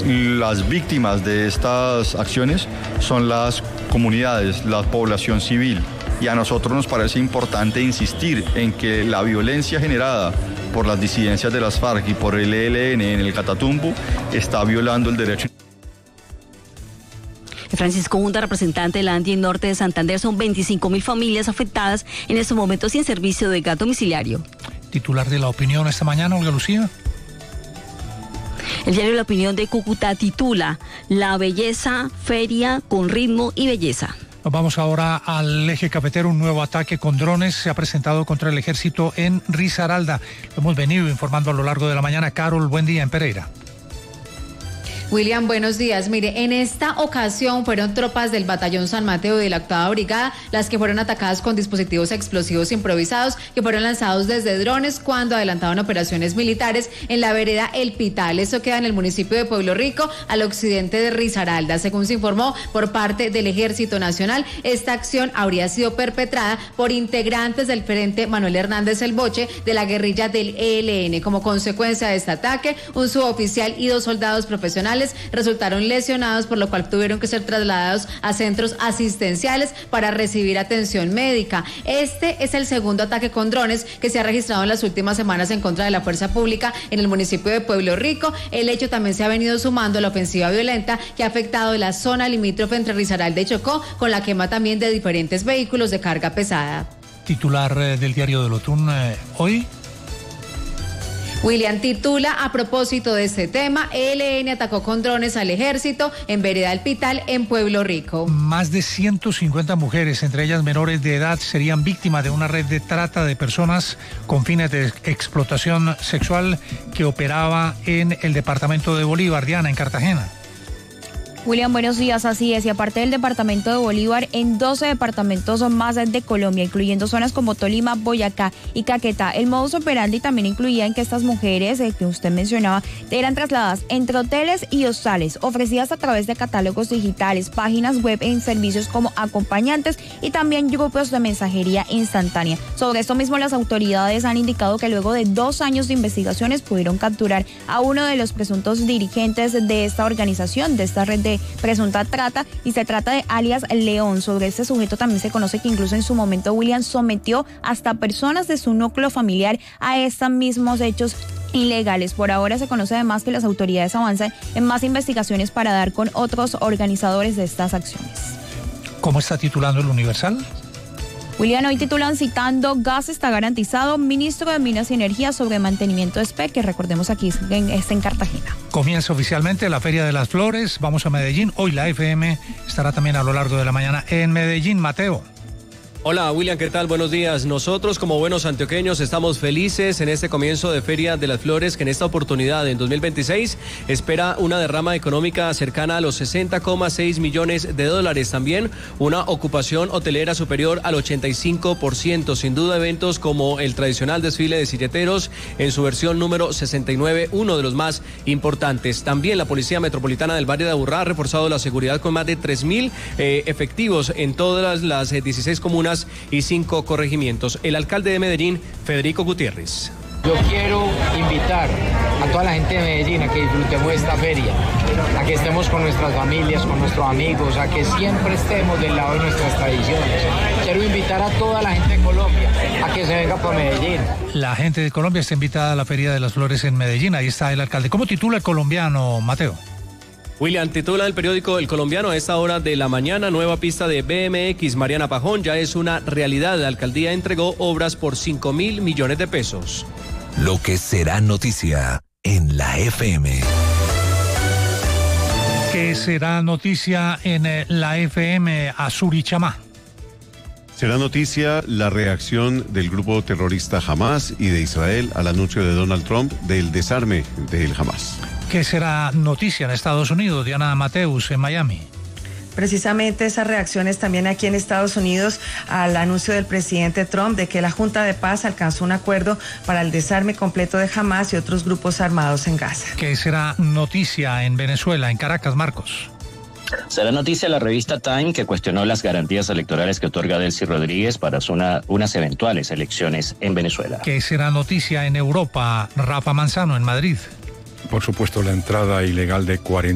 Las víctimas de estas acciones son las comunidades, la población civil. Y a nosotros nos parece importante insistir en que la violencia generada por las disidencias de las FARC y por el ELN en el Catatumbo está violando el derecho. Francisco Hunda, representante de la ANDI en Norte de Santander, son 25.000 familias afectadas en estos momentos sin servicio de gas domiciliario. Titular de La Opinión esta mañana, Olga Lucía. El diario La Opinión de Cúcuta titula La belleza, feria con ritmo y belleza. Nos vamos ahora al eje cafetero. Un nuevo ataque con drones se ha presentado contra el ejército en Risaralda. Lo hemos venido informando a lo largo de la mañana. Carol, buen día en Pereira. William, buenos días. Mire, en esta ocasión fueron tropas del Batallón San Mateo de la 8ª Brigada las que fueron atacadas con dispositivos explosivos improvisados que fueron lanzados desde drones cuando adelantaban operaciones militares en la vereda El Pital. Esto queda en el municipio de Pueblo Rico, al occidente de Risaralda. Según se informó por parte del Ejército Nacional, esta acción habría sido perpetrada por integrantes del Frente Manuel Hernández El Boche de la guerrilla del ELN. Como consecuencia de este ataque, un suboficial y 2 soldados profesionales resultaron lesionados, por lo cual tuvieron que ser trasladados a centros asistenciales para recibir atención médica. Este es el segundo ataque con drones que se ha registrado en las últimas semanas en contra de la fuerza pública en el municipio de Pueblo Rico. El hecho también se ha venido sumando a la ofensiva violenta que ha afectado la zona limítrofe entre Risaralda y Chocó, con la quema también de diferentes vehículos de carga pesada. Titular del diario de Lotún hoy. William titula a propósito de este tema: ELN atacó con drones al ejército en vereda El Pital en Pueblo Rico. Más de 150 mujeres, entre ellas menores de edad, serían víctimas de una red de trata de personas con fines de explotación sexual que operaba en el departamento de Bolívar, Diana, en Cartagena. William, buenos días, así es, y aparte del departamento de Bolívar, en 12 departamentos más de Colombia, incluyendo zonas como Tolima, Boyacá y Caquetá. El modus operandi también incluía en que estas mujeres, que usted mencionaba, eran trasladadas entre hoteles y hostales, ofrecidas a través de catálogos digitales, páginas web en servicios como acompañantes y también grupos de mensajería instantánea. Sobre esto mismo, las autoridades han indicado que luego de 2 años de investigaciones pudieron capturar a uno de los presuntos dirigentes de esta organización, de esta red de presunta trata, y se trata de alias León. Sobre este sujeto también se conoce que incluso en su momento William sometió hasta personas de su núcleo familiar a estos mismos hechos ilegales. Por ahora se conoce además que las autoridades avanzan en más investigaciones para dar con otros organizadores de estas acciones. ¿Cómo está titulando el Universal? William, hoy titulan citando gas está garantizado, ministro de Minas y Energía sobre mantenimiento de SPE, que recordemos aquí está en Cartagena. Comienza oficialmente la Feria de las Flores, vamos a Medellín, hoy la FM estará también a lo largo de la mañana en Medellín. Mateo. Hola William, ¿qué tal? Buenos días. Nosotros como buenos antioqueños estamos felices en este comienzo de Feria de las Flores, que en esta oportunidad en 2026 espera una derrama económica cercana a los 60,6 millones de dólares. También una ocupación hotelera superior al 85%. Sin duda, eventos como el tradicional desfile de silleteros en su versión número 69, uno de los más importantes. También la Policía Metropolitana del Valle de Aburrá ha reforzado la seguridad con más de 3.000 efectivos en todas las 16 comunas y 5 corregimientos. El alcalde de Medellín, Federico Gutiérrez. Yo quiero invitar a toda la gente de Medellín a que disfrutemos de esta feria, a que estemos con nuestras familias, con nuestros amigos, a que siempre estemos del lado de nuestras tradiciones. Quiero invitar a toda la gente de Colombia a que se venga para Medellín. La gente de Colombia está invitada a la Feria de las Flores en Medellín. Ahí está el alcalde. ¿Cómo titula el colombiano, Mateo? William, titula el periódico El Colombiano a esta hora de la mañana: nueva pista de BMX, Mariana Pajón ya es una realidad. La alcaldía entregó obras por 5.000 millones de pesos. Lo que será noticia en la FM. ¿Qué será noticia en la FM, Azurichamá? Será noticia la reacción del grupo terrorista Hamas y de Israel al anuncio de Donald Trump del desarme del Hamas. ¿Qué será noticia en Estados Unidos? Diana Mateus, en Miami. Precisamente esas reacciones también aquí en Estados Unidos al anuncio del presidente Trump de que la Junta de Paz alcanzó un acuerdo para el desarme completo de Hamas y otros grupos armados en Gaza. ¿Qué será noticia en Venezuela, en Caracas, Marcos? Será noticia la revista Time, que cuestionó las garantías electorales que otorga Delcy Rodríguez para unas eventuales elecciones en Venezuela. ¿Qué será noticia en Europa, Rafa Manzano, en Madrid? Por supuesto, la entrada ilegal de 40